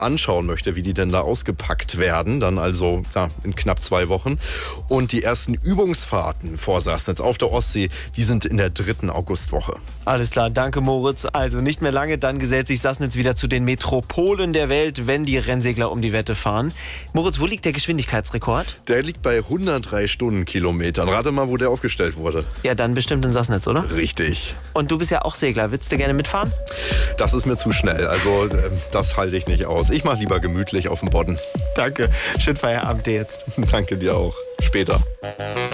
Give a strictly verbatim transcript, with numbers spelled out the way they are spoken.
anschauen möchte, wie die denn da ausgepackt werden. Dann also ja, in knapp zwei Wochen. Und die ersten Übungsfahrten vor Sassnitz auf der Ostsee, die sind in der dritten Augustwoche. Alles klar, danke Moritz. Also nicht mehr lange, dann gesellt sich Sassnitz wieder zu den Metropolen der Welt, wenn die Rennsegler um die Wette fahren. Moritz, wo liegt der Geschwindigkeitsrekord? Der liegt bei hundertdrei Stundenkilometern. Rate mal, wo der aufgestellt wurde. Ja, dann bestimmt in Sassnitz, oder? Richtig. Und du bist ja auch Segler. Würdest du gerne mitfahren? Das ist mir zu schnell. Also das halte ich nicht aus. Ich mache lieber gemütlich auf dem Bodden. Danke. Schönen Feierabend dir jetzt. Danke dir auch. Später.